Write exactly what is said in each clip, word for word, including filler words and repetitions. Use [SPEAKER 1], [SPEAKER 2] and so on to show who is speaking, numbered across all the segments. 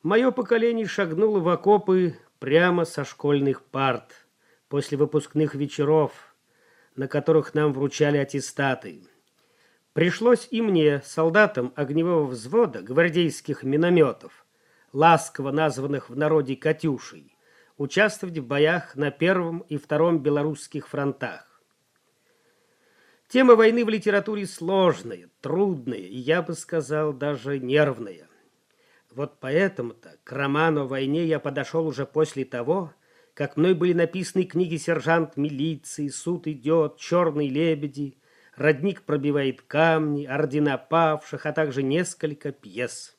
[SPEAKER 1] Мое поколение шагнуло в окопы прямо со школьных парт, после выпускных вечеров, на которых нам вручали аттестаты. Пришлось и мне, солдатам огневого взвода гвардейских минометов, ласково названных в народе «Катюшей», участвовать в боях на Первом и Втором белорусских фронтах. Тема войны в литературе сложная, трудная и, я бы сказал, даже нервная. Вот поэтому-то к роману о войне я подошел уже после того, как мной были написаны книги «Сержант милиции», «Суд идет», «Черные лебеди», «Родник пробивает камни», «Ордена павших», а также несколько пьес.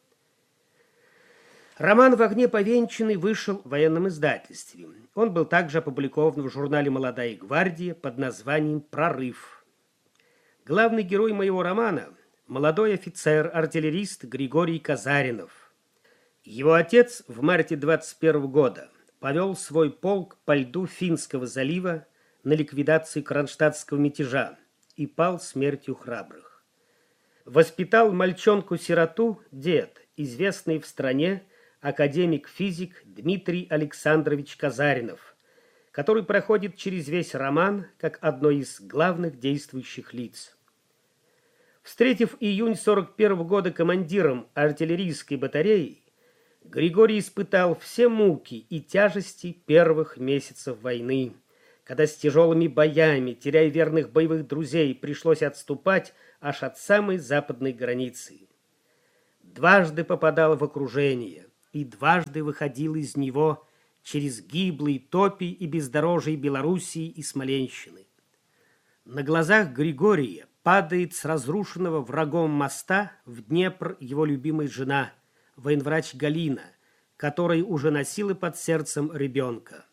[SPEAKER 1] Роман «В огне повенчанный» вышел в военном издательстве. Он был также опубликован в журнале «Молодая гвардия» под названием «Прорыв». Главный герой моего романа – молодой офицер-артиллерист Григорий Казаринов. Его отец в марте двадцать первого года повел свой полк по льду Финского залива на ликвидации кронштадтского мятежа и пал смертью храбрых. Воспитал мальчонку-сироту дед, известный в стране академик-физик Дмитрий Александрович Казаринов, который проходит через весь роман как одно из главных действующих лиц. Встретив июнь сорок первого года командиром артиллерийской батареи, Григорий испытал все муки и тяжести первых месяцев войны, когда с тяжелыми боями, теряя верных боевых друзей, пришлось отступать аж от самой западной границы. Дважды попадал в окружение и дважды выходил из него через гиблые топи и бездорожье Белоруссии и Смоленщины. На глазах Григория падает с разрушенного врагом моста в Днепр его любимая жена, военврач Галина, которая уже носила под сердцем ребенка.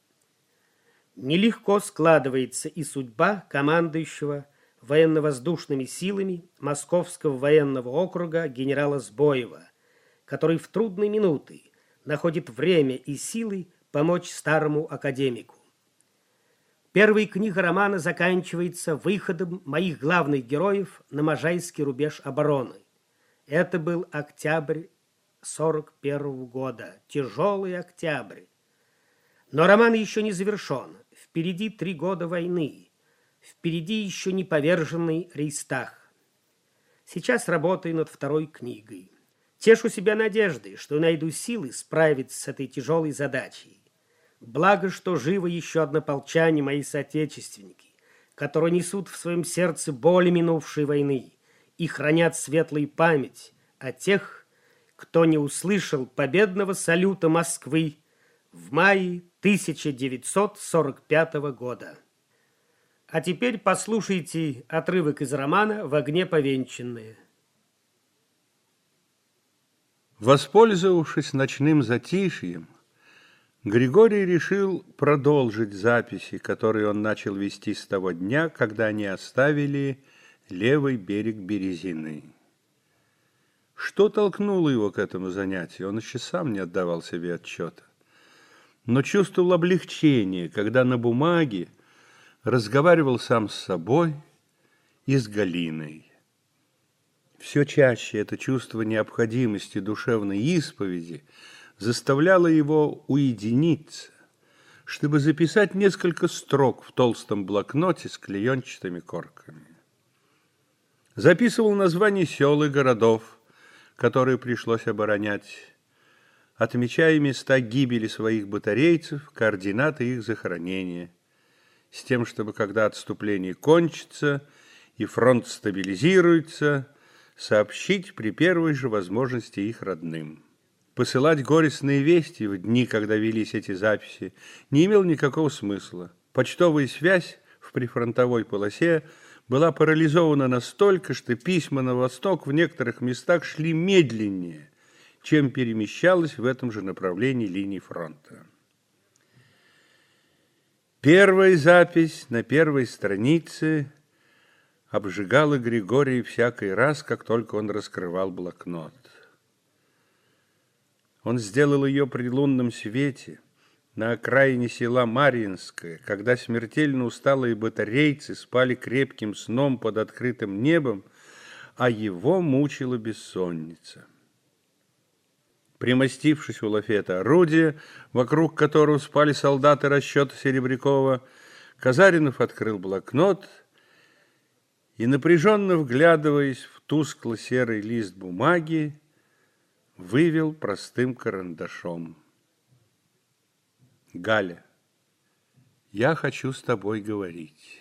[SPEAKER 1] Нелегко складывается и судьба командующего военно-воздушными силами Московского военного округа генерала Сбоева, который в трудные минуты находит время и силы помочь старому академику. Первая книга романа заканчивается выходом моих главных героев на Можайский рубеж обороны. Это был октябрь сорок первого года, тяжелый октябрь. Но роман еще не завершен. Впереди три года войны. Впереди еще не поверженный Рейхстаг. Сейчас работаю над второй книгой. Тешу себя надеждой, что найду силы справиться с этой тяжелой задачей. Благо, что живы еще однополчане, мои соотечественники, которые несут в своем сердце боль минувшей войны и хранят светлую память о тех, кто не услышал победного салюта Москвы в мае тысяча девятьсот сорок пятого года. А теперь послушайте отрывок из романа «В огне повенчанные».
[SPEAKER 2] Воспользовавшись ночным затишьем, Григорий решил продолжить записи, которые он начал вести с того дня, когда они оставили левый берег Березины. Что толкнуло его к этому занятию, он еще сам не отдавал себе отчета. Но чувствовал облегчение, когда на бумаге разговаривал сам с собой и с Галиной. Все чаще это чувство необходимости душевной исповеди заставляло его уединиться, чтобы записать несколько строк в толстом блокноте с клеенчатыми корками. Записывал названия сел и городов, которые пришлось оборонять, отмечая места гибели своих батарейцев, координаты их захоронения, с тем, чтобы, когда отступление кончится и фронт стабилизируется, сообщить при первой же возможности их родным. Посылать горестные вести в дни, когда велись эти записи, не имел никакого смысла. Почтовая связь в прифронтовой полосе была парализована настолько, что письма на восток в некоторых местах шли медленнее, чем перемещалась в этом же направлении линии фронта. Первая запись на первой странице обжигала Григория всякий раз, как только он раскрывал блокнот. Он сделал ее при лунном свете на окраине села Марьинское, когда смертельно усталые батарейцы спали крепким сном под открытым небом, а его мучила бессонница. Примостившись у лафета орудия, вокруг которого спали солдаты расчета Серебрякова, Казаринов открыл блокнот и, напряженно вглядываясь в тускло-серый лист бумаги, вывел простым карандашом: «Галя, я хочу с тобой говорить.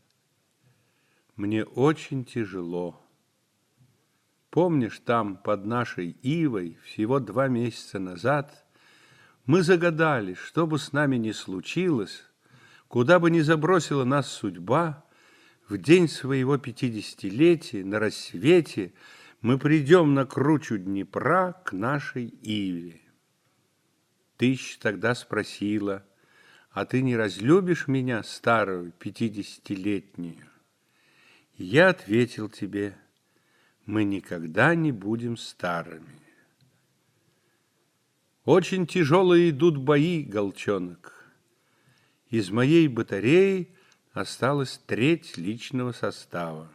[SPEAKER 2] Мне очень тяжело. Помнишь, там, под нашей ивой, всего два месяца назад, мы загадали, что бы с нами ни случилось, куда бы ни забросила нас судьба, в день своего пятидесятилетия на рассвете мы придем на кручу Днепра к нашей иве. Ты еще тогда спросила: а ты не разлюбишь меня, старую, пятидесятилетнюю? И я ответил тебе: мы никогда не будем старыми. Очень тяжелые идут бои, Голчонок. Из моей батареи осталась треть личного состава».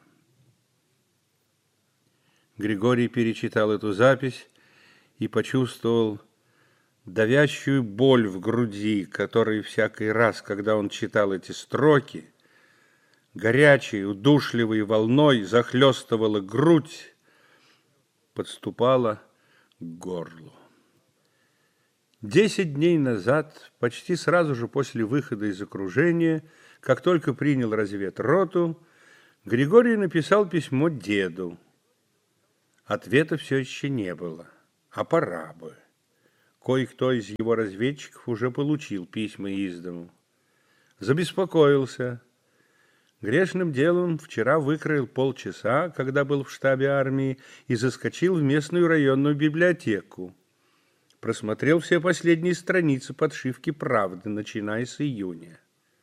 [SPEAKER 2] Григорий перечитал эту запись и почувствовал давящую боль в груди, которая всякий раз, когда он читал эти строки, горячей, удушливой волной захлестывала грудь, подступала к горлу. Десять дней назад, почти сразу же после выхода из окружения, как только принял разведроту, Григорий написал письмо деду. Ответа все еще не было, а пора бы. Кое-кто из его разведчиков уже получил письма из дому. Забеспокоился. Грешным делом вчера выкроил полчаса, когда был в штабе армии, и заскочил в местную районную библиотеку. Просмотрел все последние страницы подшивки «Правды», начиная с июня.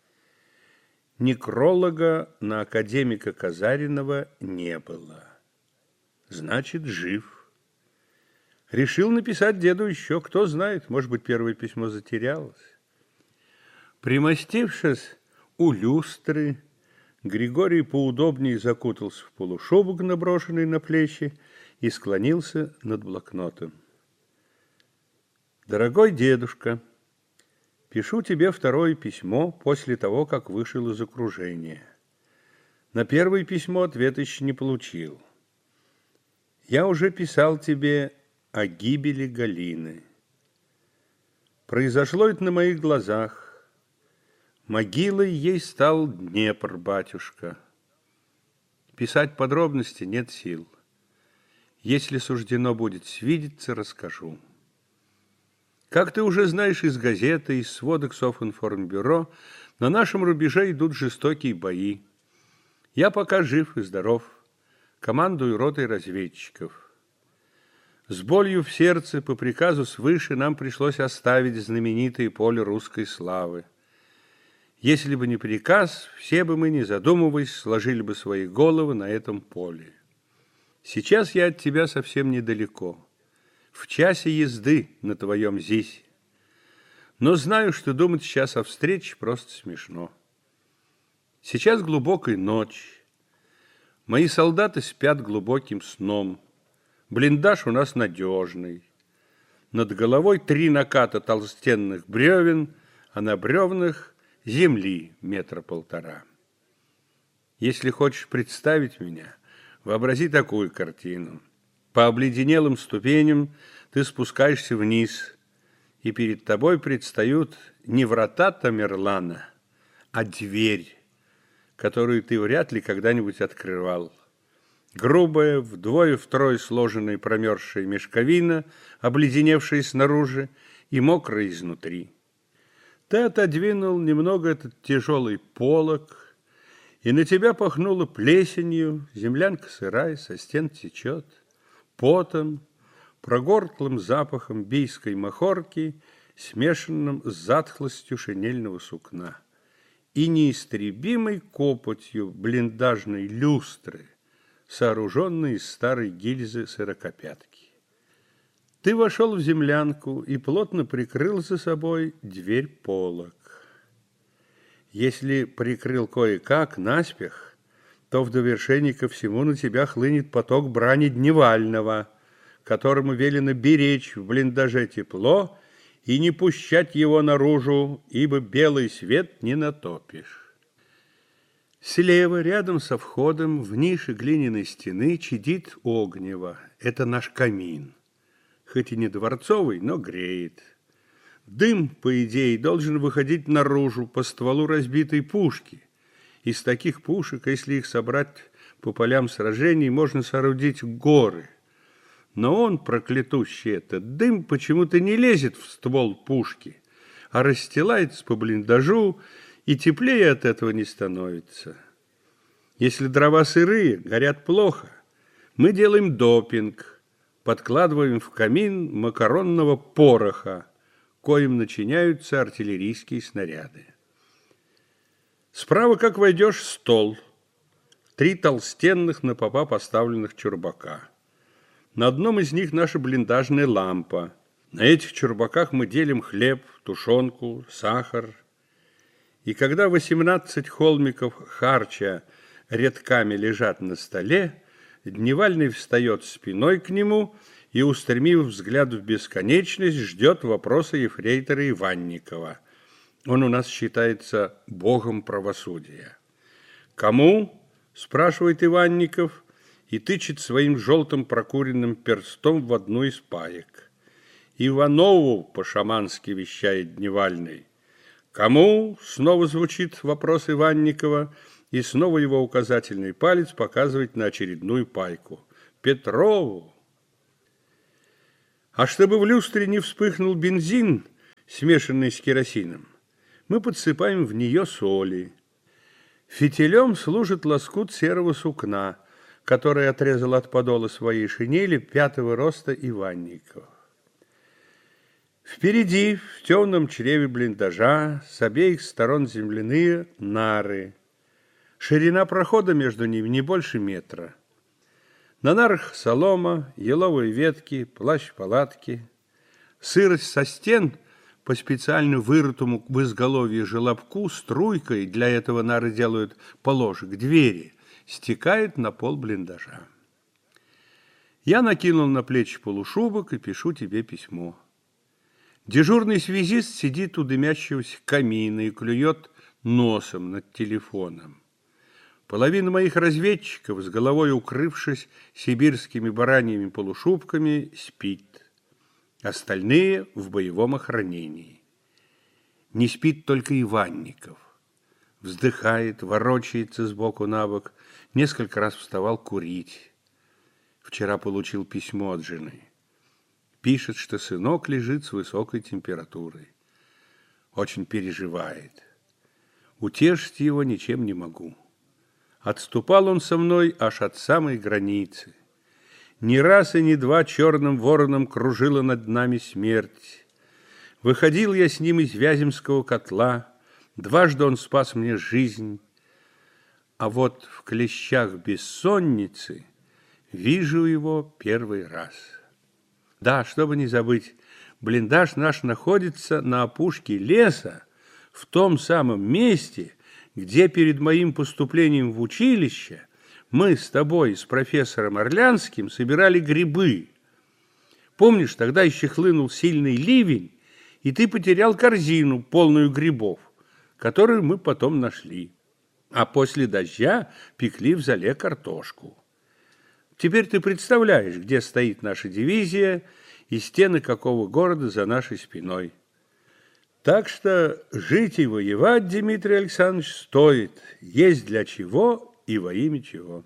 [SPEAKER 2] Некролога на академика Казаринова не было. Значит, жив. Решил написать деду еще, кто знает, может быть, первое письмо затерялось. Примостившись у люстры, Григорий поудобнее закутался в полушубок, наброшенный на плечи, и склонился над блокнотом. «Дорогой дедушка, пишу тебе второе письмо после того, как вышел из окружения. На первое письмо ответа еще не получил. Я уже писал тебе о гибели Галины. Произошло это на моих глазах. Могилой ей стал Днепр, батюшка. Писать подробности нет сил. Если суждено будет свидеться, расскажу. Как ты уже знаешь из газеты, из сводок Софинформбюро, на нашем рубеже идут жестокие бои. Я пока жив и здоров, командую ротой разведчиков. С болью в сердце по приказу свыше нам пришлось оставить знаменитое поле русской славы. Если бы не приказ, все бы мы, не задумываясь, сложили бы свои головы на этом поле. Сейчас я от тебя совсем недалеко, в часе езды на твоем ЗИСе. Но знаю, что думать сейчас о встрече просто смешно. Сейчас глубокая ночь. Мои солдаты спят глубоким сном. Блиндаж у нас надежный. Над головой три наката толстенных бревен, а на бревнах земли метра полтора. Если хочешь представить меня, вообрази такую картину. По обледенелым ступеням ты спускаешься вниз, и перед тобой предстают не врата Тамерлана, а дверь, которую ты вряд ли когда-нибудь открывал. Грубая, вдвое-втрое сложенная промерзшая мешковина, обледеневшая снаружи и мокрая изнутри. Ты отодвинул немного этот тяжелый полог, и на тебя пахнуло плесенью, землянка сырая, со стен течет, потом, прогорклым запахом бийской махорки, смешанным с затхлостью шинельного сукна, и неистребимой копотью блиндажной люстры, сооруженной из старой гильзы сорокопятки. Ты вошел в землянку и плотно прикрыл за собой дверь полог. Если прикрыл кое-как, наспех, то в довершении ко всему на тебя хлынет поток брани дневального, которому велено беречь в блиндаже тепло и не пущать его наружу, ибо белый свет не натопишь. Слева, рядом со входом, в нише глиняной стены чадит огнево. Это наш камин. Хоть и не дворцовый, но греет. Дым, по идее, должен выходить наружу по стволу разбитой пушки. Из таких пушек, если их собрать по полям сражений, можно соорудить горы. Но он, проклятущий этот дым, почему-то не лезет в ствол пушки, а расстилается по блиндажу, и теплее от этого не становится. Если дрова сырые, горят плохо. Мы делаем допинг, подкладываем в камин макаронного пороха, коим начиняются артиллерийские снаряды. Справа, как войдешь, стол. Три толстенных напопа поставленных чурбака. На одном из них наша блиндажная лампа. На этих чурбаках мы делим хлеб, тушенку, сахар. И когда восемнадцать холмиков харча рядками лежат на столе, Дневальный встает спиной к нему и, устремив взгляд в бесконечность, ждет вопроса ефрейтора Иванникова. Он у нас считается богом правосудия. «Кому?» – спрашивает Иванников и тычет своим желтым прокуренным перстом в одну из паек. «Иванову!» – по-шамански вещает Дневальный. «Кому?» – снова звучит вопрос Иванникова, и снова его указательный палец показывает на очередную пайку. «Петрову!» А чтобы в люстре не вспыхнул бензин, смешанный с керосином, мы подсыпаем в нее соли. Фитилем служит лоскут серого сукна, который отрезал от подола своей шинели пятого роста Иванников. Впереди, в темном чреве блиндажа, с обеих сторон земляные нары. Ширина прохода между ними не больше метра. На нарах солома, еловые ветки, плащ-палатки. Сырость со стен по специально вырытому в изголовье желобку струйкой, для этого нары делают положек, двери, стекает на пол блиндажа. Я накинул на плечи полушубок и пишу тебе письмо. Дежурный связист сидит у дымящегося камина и клюет носом над телефоном. Половина моих разведчиков, с головой укрывшись сибирскими бараньими полушубками, спит. Остальные в боевом охранении. Не спит только Иванников. Вздыхает, ворочается сбоку на бок, несколько раз вставал курить. Вчера получил письмо от жены. Пишет, что сынок лежит с высокой температурой. Очень переживает. Утешить его ничем не могу. Отступал он со мной аж от самой границы. Ни раз и ни два черным вороном кружила над нами смерть. Выходил я с ним из Вяземского котла, дважды он спас мне жизнь. А вот в клещах бессонницы вижу его первый раз. Да, чтобы не забыть, блиндаж наш находится на опушке леса, в том самом месте, где перед моим поступлением в училище мы с тобой, с профессором Орлянским, собирали грибы. Помнишь, тогда еще хлынул сильный ливень, и ты потерял корзину, полную грибов, которую мы потом нашли. А после дождя пекли в зале картошку. Теперь ты представляешь, где стоит наша дивизия и стены какого города за нашей спиной. Так что жить и воевать, Дмитрий Александрович, стоит. Есть для чего и во имя чего.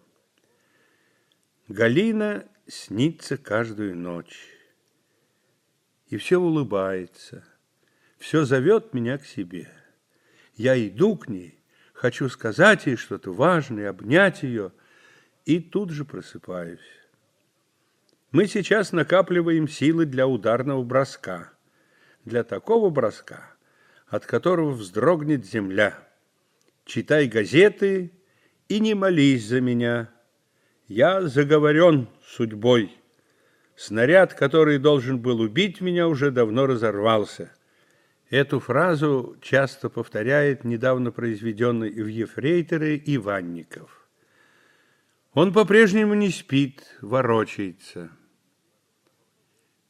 [SPEAKER 2] Галина снится каждую ночь. И все улыбается, все зовет меня к себе. Я иду к ней, хочу сказать ей что-то важное, обнять ее, и тут же просыпаюсь. Мы сейчас накапливаем силы для ударного броска. Для такого броска, от которого вздрогнет земля. Читай газеты и не молись за меня. Я заговорен судьбой. Снаряд, который должен был убить меня, уже давно разорвался. Эту фразу часто повторяет недавно произведенный в ефрейторы Иванников. Он по-прежнему не спит, ворочается.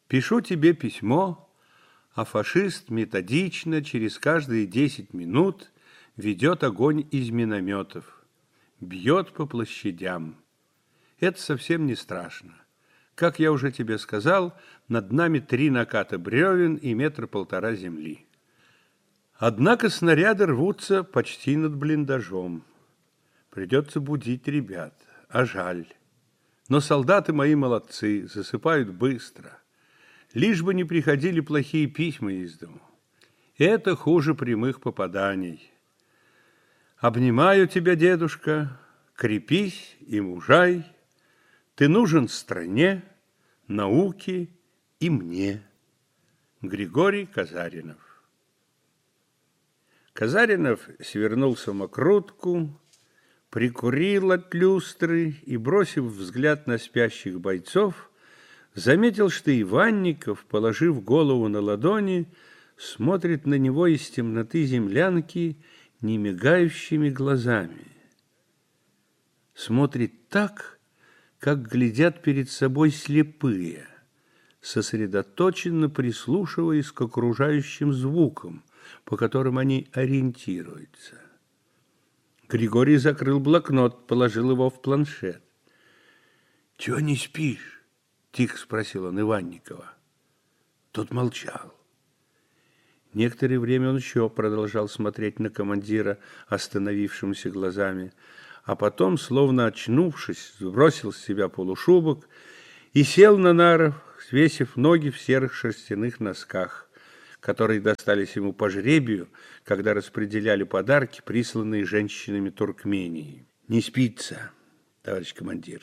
[SPEAKER 2] Пишу тебе письмо, а фашист методично через каждые десять минут ведет огонь из минометов, бьет по площадям. Это совсем не страшно. Как я уже тебе сказал, над нами три наката бревен и метр полтора земли. Однако снаряды рвутся почти над блиндажом. Придется будить ребят, а жаль. Но солдаты мои молодцы, засыпают быстро. Лишь бы не приходили плохие письма из дому. Это хуже прямых попаданий. Обнимаю тебя, дедушка, крепись и мужай. Ты нужен стране, науке и мне. Григорий Казаринов. Казаринов свернул самокрутку, прикурил от люстры и, бросив взгляд на спящих бойцов, заметил, что Иванников, положив голову на ладони, смотрит на него из темноты землянки немигающими глазами. Смотрит так, как глядят перед собой слепые, сосредоточенно прислушиваясь к окружающим звукам, по которым они ориентируются. Григорий закрыл блокнот, положил его в планшет. «Чего не спишь?» – тихо спросил он Иванникова. Тот молчал. Некоторое время он еще продолжал смотреть на командира остановившимися глазами, а потом, словно очнувшись, сбросил с себя полушубок и сел на нарах, свесив ноги в серых шерстяных носках, которые достались ему по жребию, когда распределяли подарки, присланные женщинами Туркмении. «Не спится, товарищ командир.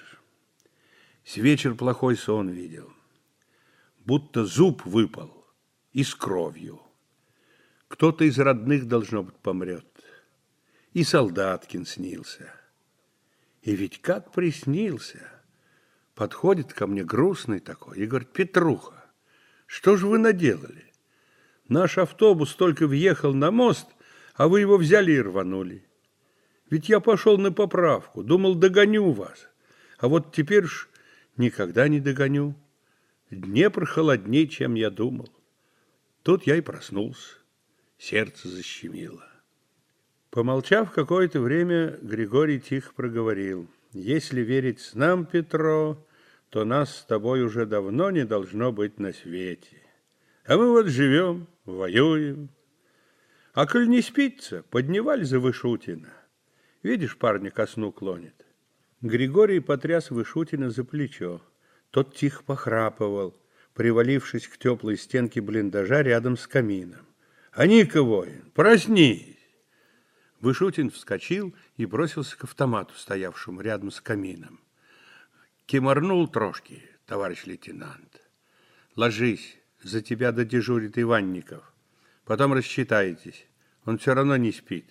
[SPEAKER 2] С вечера плохой сон видел. Будто зуб выпал и с кровью. Кто-то из родных, должно быть, помрет. И Солдаткин снился. И ведь как приснился! Подходит ко мне грустный такой и говорит: Петруха, что же вы наделали? Наш автобус только въехал на мост, а вы его взяли и рванули. Ведь я пошел на поправку, думал, догоню вас. А вот теперь уж никогда не догоню. Днепр холодней, чем я думал. Тут я и проснулся. Сердце защемило. Помолчав какое-то время, Григорий тихо проговорил: если верить снам, Петро, то нас с тобой уже давно не должно быть на свете. А мы вот живем, воюем. А коль не спится, подневаль за Вышутина. Видишь, парня ко сну клонит. Григорий потряс Вышутина за плечо. Тот тихо похрапывал, привалившись к теплой стенке блиндажа рядом с камином. «А ну-ка, воин, проснись!» Вышутин вскочил и бросился к автомату, стоявшему рядом с камином. «Кимарнул трошки, товарищ лейтенант. Ложись, за тебя додежурит Иванников. Потом рассчитаетесь, он все равно не спит».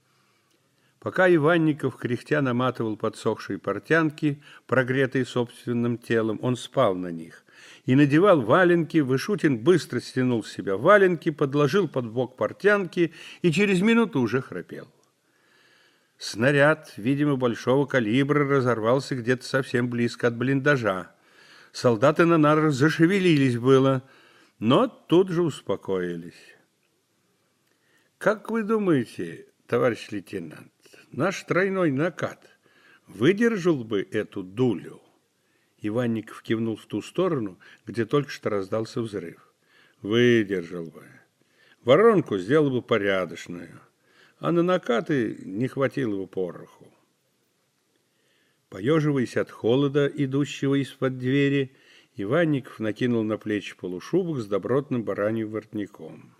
[SPEAKER 2] Пока Иванников кряхтя наматывал подсохшие портянки, прогретые собственным телом, он спал на них и надевал валенки. Вышутин быстро стянул с себя валенки, подложил под бок портянки и через минуту уже храпел. Снаряд, видимо, большого калибра, разорвался где-то совсем близко от блиндажа. Солдаты на нарах зашевелились было, но тут же успокоились. «Как вы думаете, товарищ лейтенант, наш тройной накат выдержал бы эту дулю?» Иванников кивнул в ту сторону, где только что раздался взрыв. «Выдержал бы. Воронку сделал бы порядочную, а на накаты не хватило бы пороху». Поеживаясь от холода, идущего из-под двери, Иванников накинул на плечи полушубок с добротным бараньим воротником.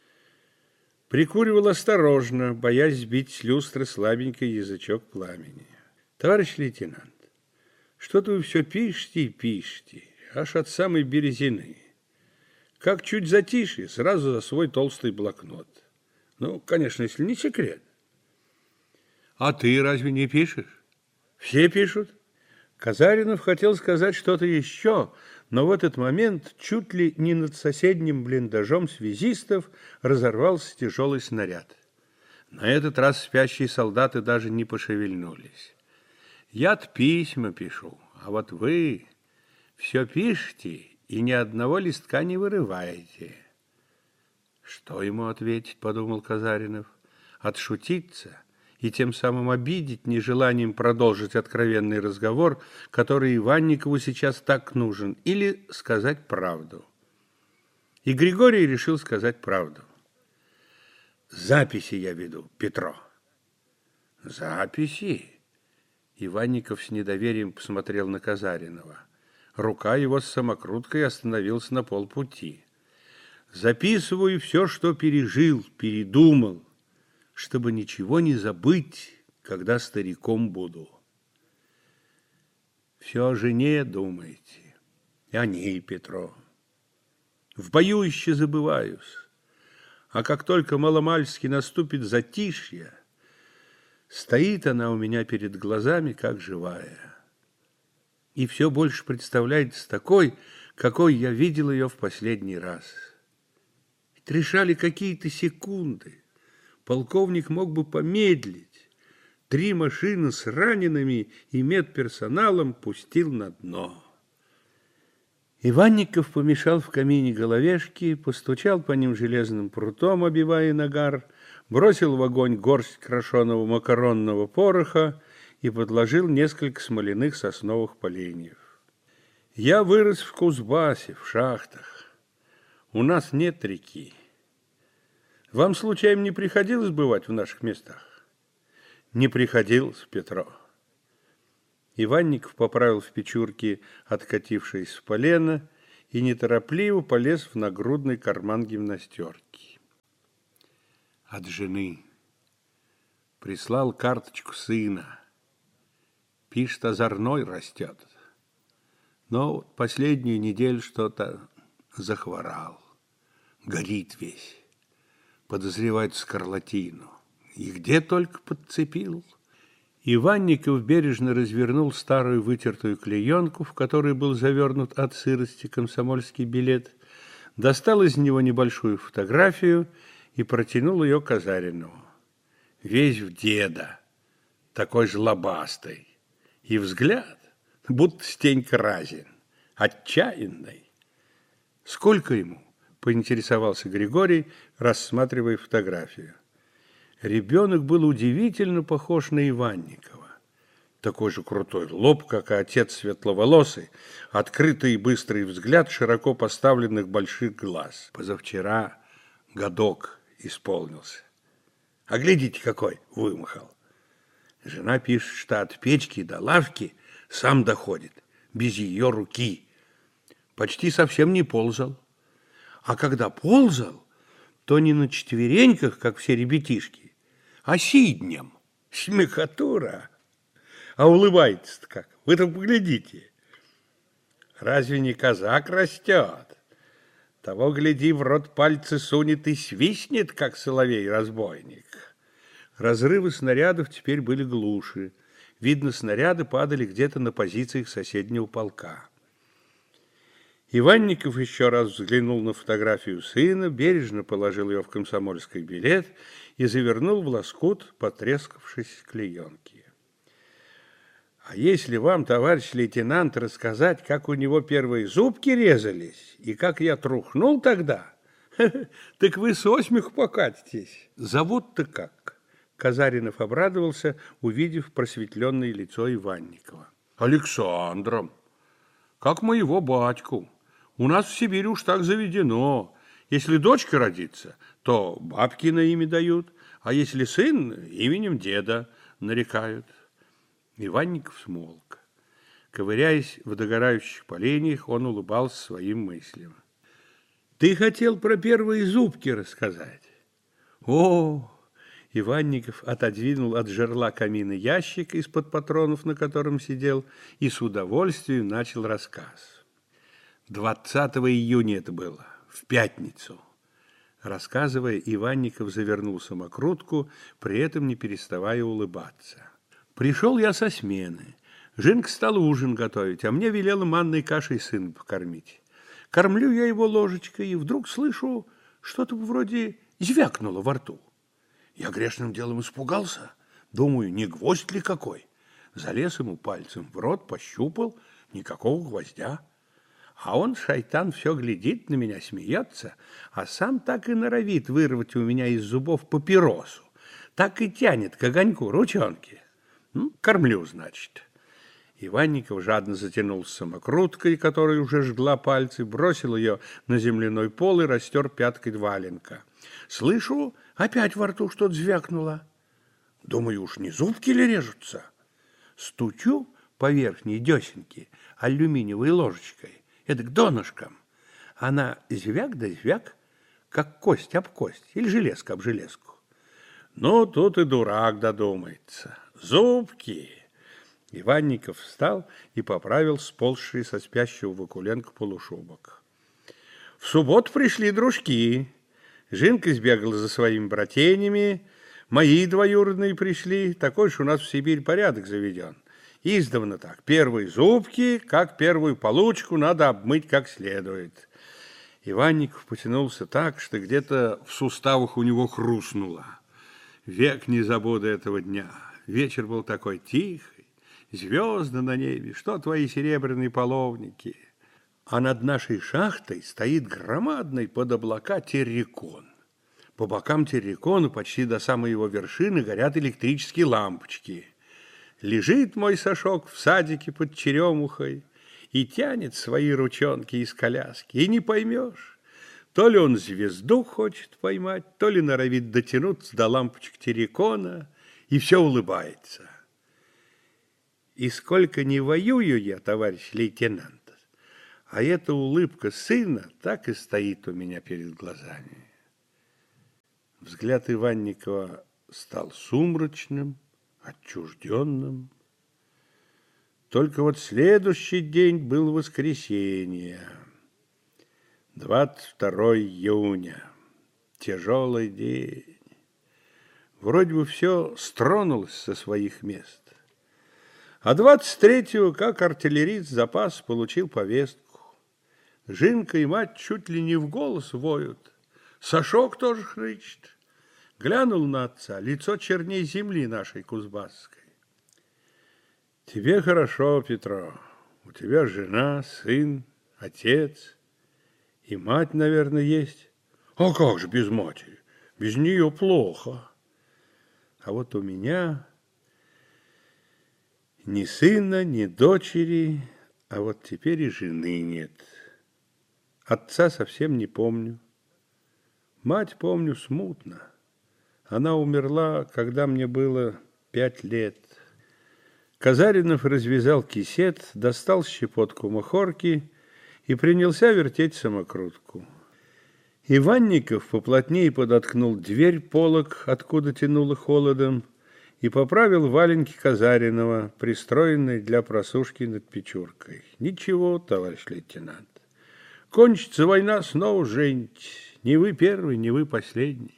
[SPEAKER 2] Прикуривал осторожно, боясь сбить с люстры слабенький язычок пламени. «Товарищ лейтенант, что-то вы все пишете и пишете, аж от самой Березины. Как чуть затишье, сразу за свой толстый блокнот. Ну, конечно, если не секрет». «А ты разве не пишешь?» «Все пишут». Казаринов хотел сказать что-то еще, но в этот момент чуть ли не над соседним блиндажом связистов разорвался тяжелый снаряд. На этот раз спящие солдаты даже не пошевельнулись. «Я-то письма пишу, а вот вы все пишете и ни одного листка не вырываете. Что ему ответить, подумал Казаринов, отшутиться и тем самым обидеть нежеланием продолжить откровенный разговор, который Иванникову сейчас так нужен, или сказать правду. И Григорий решил сказать правду. Записи я веду, Петро. Записи? Иванников с недоверием посмотрел на Казаринова. Рука его с самокруткой остановилась на полпути. Записываю все, что пережил, передумал, чтобы ничего не забыть, когда стариком буду. Все о жене думаете, и о ней, Петро. В бою еще забываюсь, а как только маломальски наступит затишье, стоит она у меня перед глазами, как живая. И все больше представляется такой, какой я видел ее в последний раз. Ведь решали какие-то секунды. Полковник мог бы помедлить. Три машины с ранеными и медперсоналом пустил на дно. Иванников помешал в камине головешки, постучал по ним железным прутом, обивая нагар, бросил в огонь горсть крошеного макаронного пороха и подложил несколько смоляных сосновых поленьев. Я вырос в Кузбассе, в шахтах. У нас нет реки. Вам, случайно, не приходилось бывать в наших местах? Не приходилось, Петро. Иванников поправил в печурке откатившееся полено и неторопливо полез в нагрудный карман гимнастерки. От жены. Прислал карточку сына. Пишет, озорной растет. Но последнюю неделю что-то захворал. Горит весь. Подозревает скарлатину. И где только подцепил. Иванников бережно развернул старую вытертую клеенку, в которой был завернут от сырости комсомольский билет, достал из него небольшую фотографию и протянул ее Казаринову. Весь в деда, такой же лобастый, и взгляд, будто Стенька Разин, отчаянный. Сколько ему? Поинтересовался Григорий, рассматривая фотографию. Ребенок был удивительно похож на Иванникова. Такой же крутой лоб, как и отец светловолосый, открытый и быстрый взгляд широко поставленных больших глаз. Позавчера годок исполнился. А глядите, какой вымахал. Жена пишет, что от печки до лавки сам доходит, без ее руки. Почти совсем не ползал. А когда ползал, то не на четвереньках, как все ребятишки, а сиднем. Смехотура. А улыбается-то как? Вы-то поглядите. Разве не казак растет? Того, гляди, в рот пальцы сунет и свистнет, как соловей-разбойник. Разрывы снарядов теперь были глуши. Видно, снаряды падали где-то на позициях соседнего полка. Иванников еще раз взглянул на фотографию сына, бережно положил ее в комсомольский билет и завернул в лоскут потрескавшейся клеенки. А если вам, товарищ лейтенант, рассказать, как у него первые зубки резались и как я трухнул тогда, так вы со смеху покатитесь. Зовут-то как? Казаринов обрадовался, увидев просветленное лицо Иванникова. Александром, как моего батьку. У нас в Сибири уж так заведено. Если дочка родится, то бабки на имя дают, а если сын, именем деда нарекают. Иванников смолк. Ковыряясь в догорающих поленьях, он улыбался своим мыслям. Ты хотел про первые зубки рассказать? О! Иванников отодвинул от жерла камина ящик из-под патронов, на котором сидел, и с удовольствием начал рассказ. двадцатого июня это было, в пятницу. Рассказывая, Иванников завернул самокрутку, при этом не переставая улыбаться. Пришел я со смены. Женка стала ужин готовить, а мне велела манной кашей сына покормить. Кормлю я его ложечкой, и вдруг слышу, что-то вроде звякнуло во рту. Я грешным делом испугался. Думаю, не гвоздь ли какой? Залез ему пальцем в рот, пощупал, никакого гвоздя. А он, шайтан, все глядит на меня, смеется, а сам так и норовит вырвать у меня из зубов папиросу. Так и тянет к огоньку ручонки. Ну, кормлю, значит. Иванников жадно затянулся самокруткой, которая уже жгла пальцы, бросил ее на земляной пол и растер пяткой валенка. Слышу, опять во рту что-то звякнуло. Думаю, уж не зубки ли режутся? Стучу по верхней десенке алюминиевой ложечкой, это к донышкам. Она звяк да звяк, как кость об кость или железка об железку. Ну, тут и дурак додумается. Зубки! Иванников встал и поправил сползший со спящего Вакуленко полушубок. В субботу пришли дружки. Жинка сбегала за своими братьями, мои двоюродные пришли. Такой ж у нас в Сибирь порядок заведен. Издавна так. Первые зубки, как первую получку, надо обмыть как следует. Иванников потянулся так, что где-то в суставах у него хрустнуло. Век не забуду этого дня. Вечер был такой тихий, звезды на небе, что твои серебряные половники. А над нашей шахтой стоит громадный под облака террикон. По бокам террикона почти до самой его вершины горят электрические лампочки. Лежит мой Сашок в садике под черемухой и тянет свои ручонки из коляски. И не поймешь, то ли он звезду хочет поймать, то ли норовит дотянуться до лампочек террикона, и все улыбается. И сколько не воюю я, товарищ лейтенант, а эта улыбка сына так и стоит у меня перед глазами. Взгляд Иванникова стал сумрачным, отчужденным. Только вот следующий день был воскресенье, двадцать второе июня, тяжелый день. Вроде бы все стронулось со своих мест. А двадцать третьего, как артиллерист запас, получил повестку. Жинка и мать чуть ли не в голос воют. Сашок тоже хрычет. Глянул на отца, лицо черней земли нашей кузбасской. Тебе хорошо, Петро. У тебя жена, сын, отец. И мать, наверное, есть. А как же без матери? Без нее плохо. А вот у меня ни сына, ни дочери, а вот теперь и жены нет. Отца совсем не помню. Мать помню смутно. Она умерла, когда мне было пять лет. Казаринов развязал кисет, достал щепотку махорки и принялся вертеть самокрутку. Иванников поплотнее подоткнул дверь полог, откуда тянуло холодом, и поправил валенки Казаринова, пристроенные для просушки над печуркой. Ничего, товарищ лейтенант. Кончится война, снова женитесь. Не вы первый, не вы последний.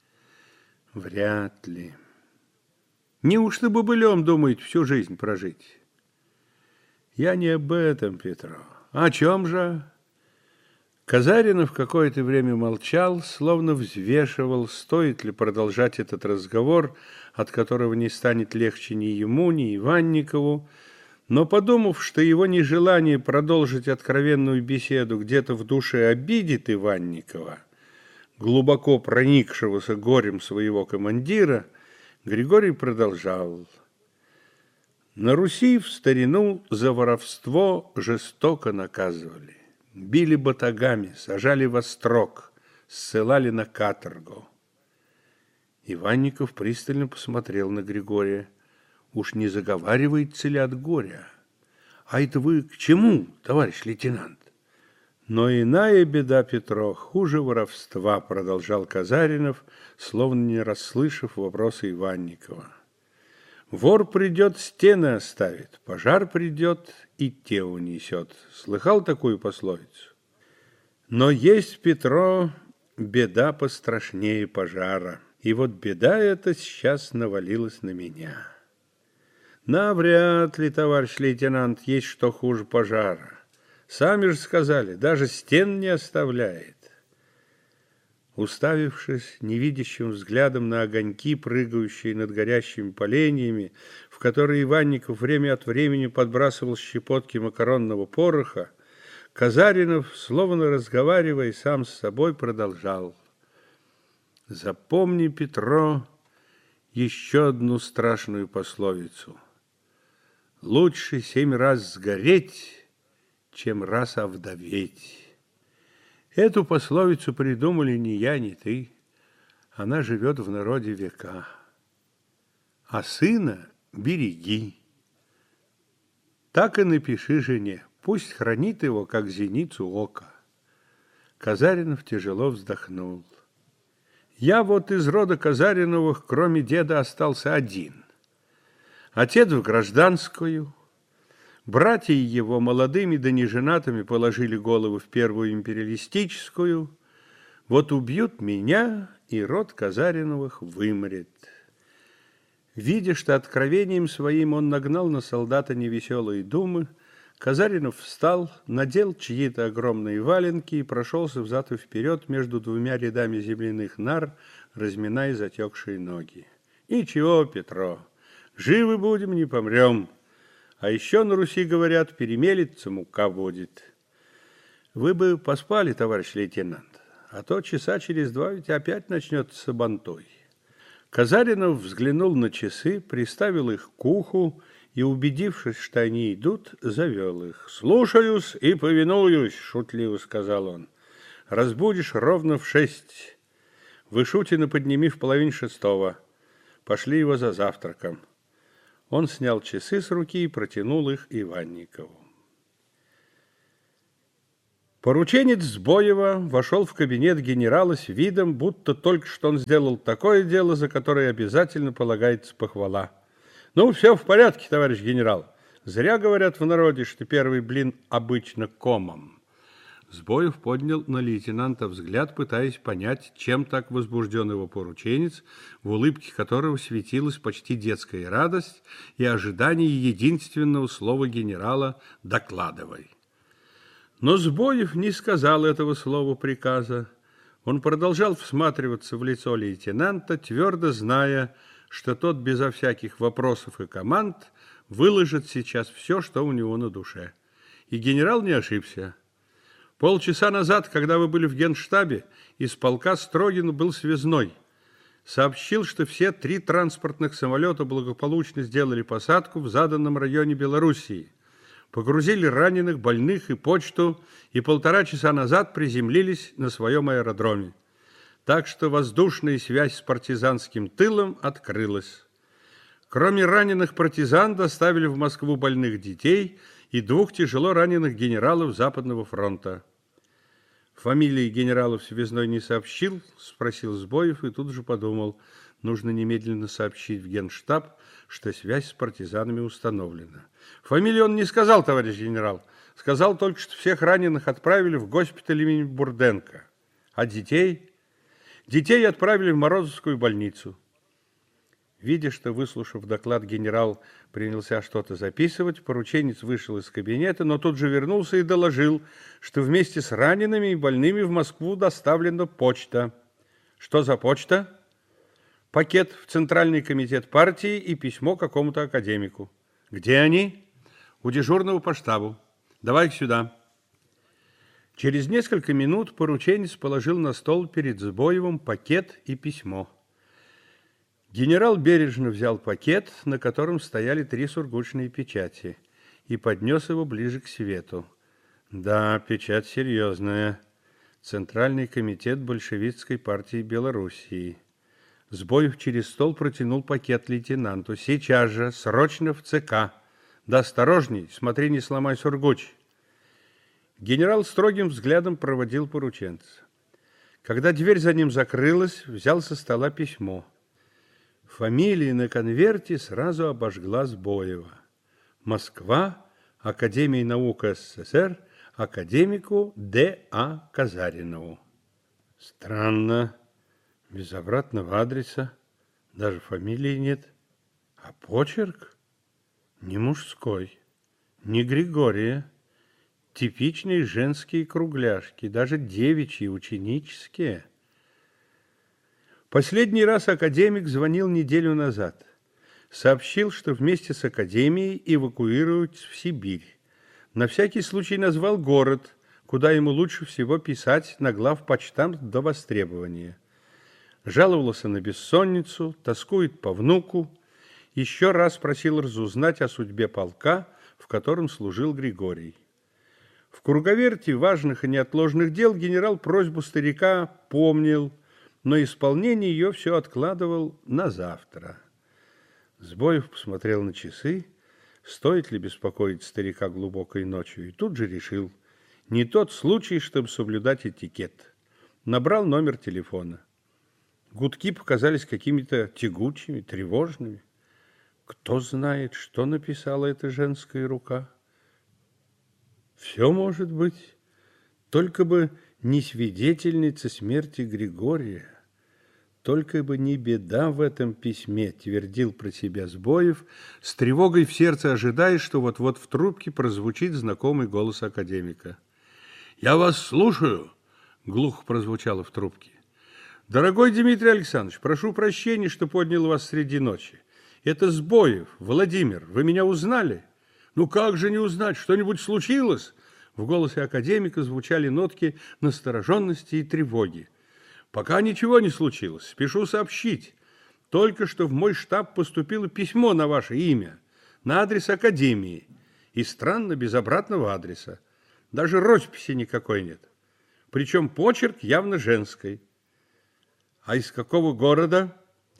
[SPEAKER 2] Вряд ли. Неужто бобылем думаете всю жизнь прожить? Я не об этом, Петро. О чем же? Казаринов какое-то время молчал, словно взвешивал, стоит ли продолжать этот разговор, от которого не станет легче ни ему, ни Иванникову, но, подумав, что его нежелание продолжить откровенную беседу где-то в душе обидит Иванникова, глубоко проникшегося горем своего командира, Григорий продолжал. На Руси в старину за воровство жестоко наказывали. Били батагами, сажали во строк, ссылали на каторгу. Иванников пристально посмотрел на Григория. Уж не заговаривается ли от горя? А это вы к чему, товарищ лейтенант? Но иная беда, Петро, хуже воровства, продолжал Казаринов, словно не расслышав вопроса Иванникова. Вор придет, стены оставит, пожар придет, и те унесет. Слыхал такую пословицу? Но есть, Петро, беда пострашнее пожара. И вот беда эта сейчас навалилась на меня. Навряд ли, товарищ лейтенант, есть что хуже пожара. Сами же сказали, даже стен не оставляет. Уставившись невидящим взглядом на огоньки, прыгающие над горящими поленьями, в которые Иванников время от времени подбрасывал щепотки макаронного пороха, Казаринов, словно разговаривая сам с собой, продолжал. Запомни, Петро, еще одну страшную пословицу. Лучше семь раз сгореть, чем раз овдоветь. Эту пословицу придумали не я, не ты. Она живет в народе века. А сына береги. Так и напиши жене. Пусть хранит его, как зеницу ока. Казаринов тяжело вздохнул. Я вот из рода Казариновых, кроме деда, остался один. Отец в гражданскую. Братья его молодыми да неженатыми положили голову в первую империалистическую. Вот убьют меня, и род Казариновых вымрет. Видя, что откровением своим он нагнал на солдата невеселые думы, Казаринов встал, надел чьи-то огромные валенки и прошелся взад и вперед между двумя рядами земляных нар, разминая затекшие ноги. Ничего, Петро, живы будем, не помрем. А еще на Руси, говорят, перемелится, мука будет. Вы бы поспали, товарищ лейтенант, а то часа через два ведь опять начнется сабантуй. Казаринов взглянул на часы, приставил их к уху и, убедившись, что они идут, завел их. «Слушаюсь и повинуюсь», — шутливо сказал он. «Разбудишь ровно в шесть. Вышутина подними в половине шестого. Пошли его за завтраком». Он снял часы с руки и протянул их Иванникову. Порученец Сбоева вошел в кабинет генерала с видом, будто только что он сделал такое дело, за которое обязательно полагается похвала. «Ну, все в порядке, товарищ генерал. Зря говорят в народе, что первый блин обычно комом». Сбоев поднял на лейтенанта взгляд, пытаясь понять, чем так возбужден его порученец, в улыбке которого светилась почти детская радость и ожидание единственного слова генерала «докладывай». Но Сбоев не сказал этого слова приказа. Он продолжал всматриваться в лицо лейтенанта, твердо зная, что тот безо всяких вопросов и команд выложит сейчас все, что у него на душе. И генерал не ошибся. Полчаса назад, когда вы были в генштабе, из полка Строгин был связной. Сообщил, что все три транспортных самолета благополучно сделали посадку в заданном районе Белоруссии. Погрузили раненых, больных и почту, и полтора часа назад приземлились на своем аэродроме. Так что воздушная связь с партизанским тылом открылась. Кроме раненых партизан доставили в Москву больных детей и двух тяжело раненых генералов Западного фронта. Фамилии генералов связной не сообщил, спросил Сбоев, и тут же подумал, нужно немедленно сообщить в Генштаб, что связь с партизанами установлена. Фамилию он не сказал, товарищ генерал. Сказал только, что всех раненых отправили в госпиталь имени Бурденко. А детей? Детей отправили в Морозовскую больницу. Видя, что, выслушав доклад, генерал принялся что-то записывать, порученец вышел из кабинета, но тут же вернулся и доложил, что вместе с ранеными и больными в Москву доставлена почта. Что за почта? Пакет в Центральный комитет партии и письмо какому-то академику. Где они? У дежурного по штабу. Давай их сюда. Через несколько минут порученец положил на стол перед Сбоевым пакет и письмо. Генерал бережно взял пакет, на котором стояли три сургучные печати, и поднес его ближе к свету. Да, печать серьезная. Центральный комитет большевистской партии Белоруссии. Сбоев через стол протянул пакет лейтенанту. Сейчас же, срочно в ЦК. Да осторожней, смотри, не сломай сургуч. Генерал строгим взглядом проводил порученца. Когда дверь за ним закрылась, взял со стола письмо. Фамилия на конверте сразу обожгла Сбоева. Москва, Академия наук СССР, академику Д А Казаринову. Странно, без обратного адреса, даже фамилии нет. А почерк не мужской, не Григория. Типичные женские кругляшки, даже девичьи, ученические. Последний раз академик звонил неделю назад. Сообщил, что вместе с академией эвакуируют в Сибирь. На всякий случай назвал город, куда ему лучше всего писать на главпочтамт до востребования. Жаловался на бессонницу, тоскует по внуку, еще раз просил разузнать о судьбе полка, в котором служил Григорий. В круговерти важных и неотложных дел генерал просьбу старика помнил, но исполнение ее все откладывал на завтра. Сбоев посмотрел на часы, стоит ли беспокоить старика глубокой ночью, и тут же решил, не тот случай, чтобы соблюдать этикет. Набрал номер телефона. Гудки показались какими-то тягучими, тревожными. Кто знает, что написала эта женская рука? Все может быть, только бы не свидетельница смерти Григория, только бы не беда в этом письме, твердил про себя Сбоев, с тревогой в сердце ожидая, что вот-вот в трубке прозвучит знакомый голос академика. «Я вас слушаю», — глухо прозвучало в трубке. «Дорогой Дмитрий Александрович, прошу прощения, что поднял вас среди ночи. Это Сбоев, Владимир. Вы меня узнали?» «Ну как же не узнать? Что-нибудь случилось?» В голосе академика звучали нотки настороженности и тревоги. «Пока ничего не случилось. Спешу сообщить. Только что в мой штаб поступило письмо на ваше имя, на адрес академии. И странно, без обратного адреса. Даже росписи никакой нет. Причем почерк явно женской. А из какого города?»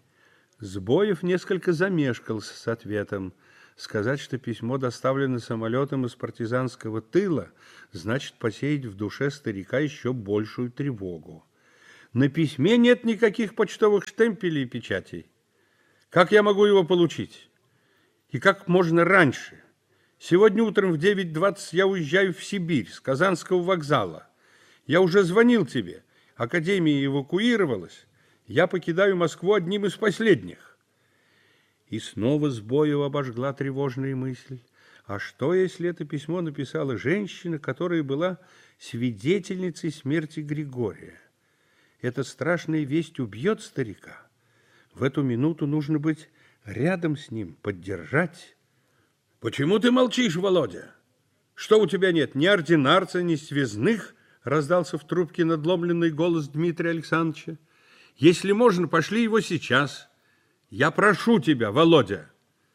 [SPEAKER 2] Сбоев несколько замешкался с ответом. Сказать, что письмо доставлено самолетом из партизанского тыла, значит посеять в душе старика еще большую тревогу. На письме нет никаких почтовых штемпелей и печатей. Как я могу его получить? И как можно раньше? Сегодня утром в девять двадцать я уезжаю в Сибирь с Казанского вокзала. Я уже звонил тебе. Академия эвакуировалась. Я покидаю Москву одним из последних. И снова Сбоева обожгла тревожная мысль. А что, если это письмо написала женщина, которая была свидетельницей смерти Григория? Эта страшная весть убьет старика. В эту минуту нужно быть рядом с ним, поддержать. «Почему ты молчишь, Володя? Что у тебя нет? Ни ординарца, ни связных?» Раздался в трубке надломленный голос Дмитрия Александровича. «Если можно, пошли его сейчас. Я прошу тебя, Володя».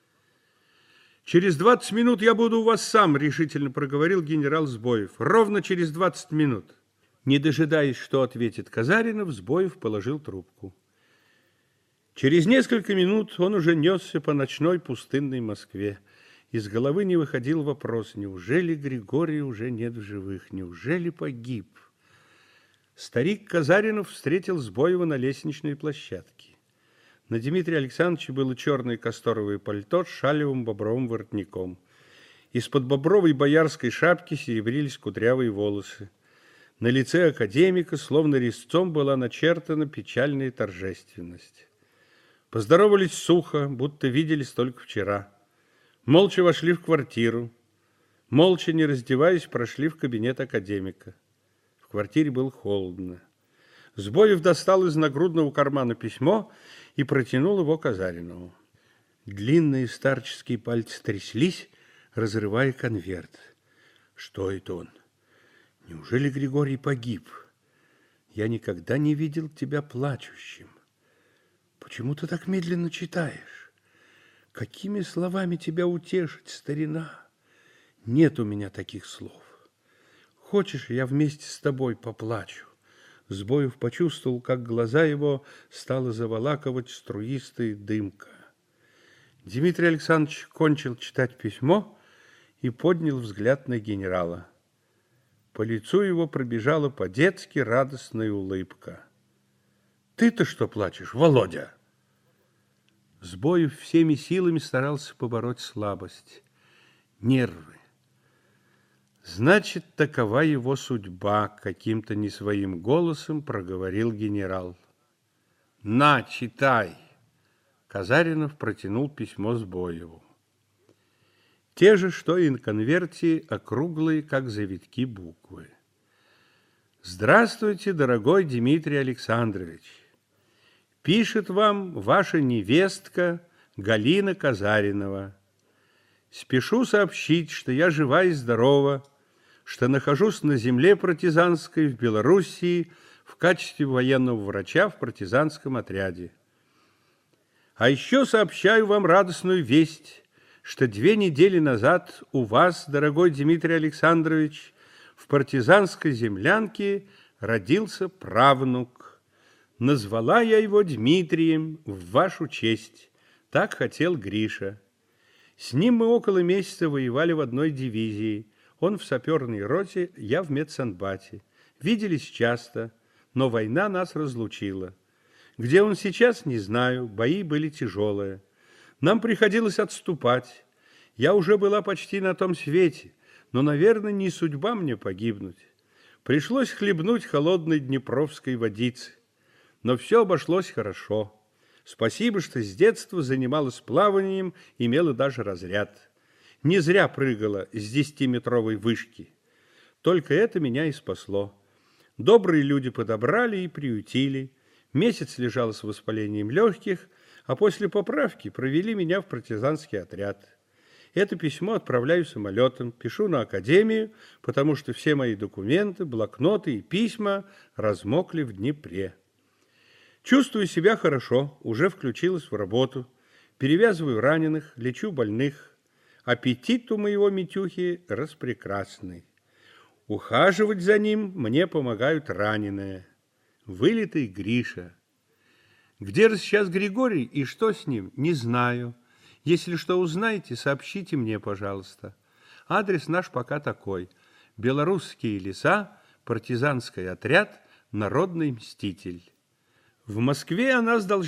[SPEAKER 2] «Через двадцать минут я буду у вас сам», — решительно проговорил генерал Сбоев. «Ровно через двадцать минут». Не дожидаясь, что ответит Казаринов, Сбоев положил трубку. Через несколько минут он уже несся по ночной пустынной Москве. Из головы не выходил вопрос: неужели Григория уже нет в живых? Неужели погиб? Старик Казаринов встретил Сбоева на лестничной площадке. На Дмитрия Александровича было черное касторовое пальто с шалевым бобровым воротником. Из-под бобровой боярской шапки серебрились кудрявые волосы. На лице академика словно резцом была начертана печальная торжественность. Поздоровались сухо, будто виделись только вчера. Молча вошли в квартиру. Молча, не раздеваясь, прошли в кабинет академика. В квартире было холодно. Сбоев достал из нагрудного кармана письмо и протянул его Казаринову. Длинные старческие пальцы тряслись, разрывая конверт. Что это он? Неужели Григорий погиб? Я никогда не видел тебя плачущим. Почему ты так медленно читаешь? Какими словами тебя утешить, старина? Нет у меня таких слов. Хочешь, я вместе с тобой поплачу? Сбоев почувствовал, как глаза его стала заволакивать струистая дымка. Дмитрий Александрович кончил читать письмо и поднял взгляд на генерала. По лицу его пробежала по-детски радостная улыбка. «Ты-то что плачешь, Володя?» Сбоев всеми силами старался побороть слабость. Нервы. Значит, такова его судьба, каким-то не своим голосом проговорил генерал. «На, читай!» Казаринов протянул письмо Сбоеву. Те же, что и на конверте, округлые, как завитки, буквы. «Здравствуйте, дорогой Дмитрий Александрович! Пишет вам ваша невестка Галина Казаринова. Спешу сообщить, что я жива и здорова, что нахожусь на земле партизанской в Белоруссии в качестве военного врача в партизанском отряде. А еще сообщаю вам радостную весть, что две недели назад у вас, дорогой Дмитрий Александрович, в партизанской землянке родился правнук. Назвала я его Дмитрием в вашу честь. Так хотел Гриша. С ним мы около месяца воевали в одной дивизии. Он в саперной роте, я в медсанбате. Виделись часто, но война нас разлучила. Где он сейчас, не знаю, бои были тяжелые. Нам приходилось отступать. Я уже была почти на том свете, но, наверное, не судьба мне погибнуть. Пришлось хлебнуть холодной днепровской водицы. Но все обошлось хорошо. Спасибо, что с детства занималась плаванием, имела даже разряд. Не зря прыгала с десятиметровой вышки. Только это меня и спасло. Добрые люди подобрали и приютили. Месяц лежала с воспалением легких, а после поправки провели меня в партизанский отряд. Это письмо отправляю самолетом, пишу на академию, потому что все мои документы, блокноты и письма размокли в Днепре. Чувствую себя хорошо, уже включилась в работу. Перевязываю раненых, лечу больных. Аппетит у моего Митюхи распрекрасный. Ухаживать за ним мне помогают раненые. Вылитый Гриша. Где же сейчас Григорий и что с ним, не знаю. Если что узнаете, сообщите мне, пожалуйста. Адрес наш пока такой. Белорусские леса, партизанский отряд, народный мститель. В Москве о нас должны